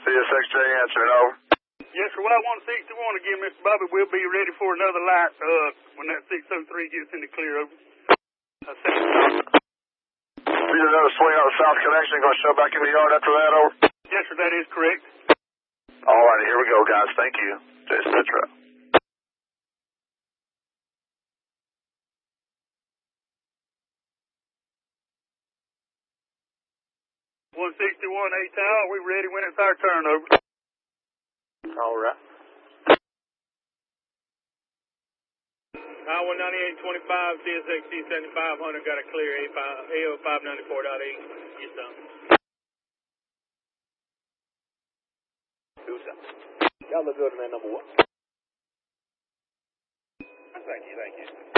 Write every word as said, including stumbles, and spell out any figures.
S X J answering, over. Yes, sir. Well, one sixty-one again, Mister Bobby. We'll be ready for another light uh, when that six oh three gets in the clear, over. Uh, We did another swing out the south connection. Going to show back in the yard after that, over. Yes, sir. That is correct. All right, here we go, guys. Thank you. Jason Petro. one sixty-one, A-Town. We ready when it's our turn, over. All right. I one ninety-eight twenty-five, C S X C seventy-five hundred, got a clear A O five ninety-four point eight. Yes, sir. Who's that? Y'all look good, man, number one. Thank you, thank you.